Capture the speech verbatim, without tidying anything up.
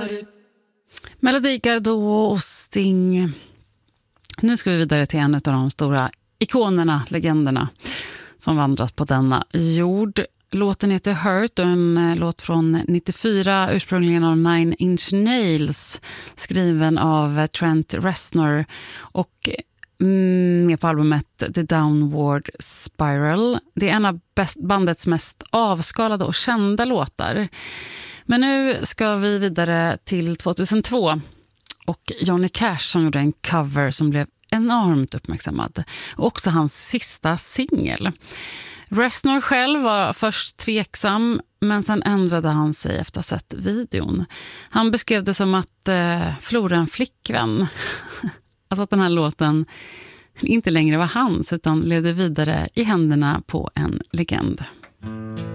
Melody Gardot och Sting. Nu ska vi vidare till en av de stora ikonerna, legenderna som vandrat på denna jord. Låten heter Hurt och en låt från nittiofyra, ursprungligen av Nine Inch Nails, skriven av Trent Reznor och med på albumet The Downward Spiral. Det är en av bandets mest avskalade och kända låtar. Men nu ska vi vidare till tjugohundratvå och Johnny Cash som gjorde en cover som blev enormt uppmärksammad. Och också hans sista singel. Reznor själv var först tveksam, men sen ändrade han sig efter att ha sett videon. Han beskrev det som att eh, förlora en flickvän. Alltså att den här låten inte längre var hans utan levde vidare i händerna på en legend.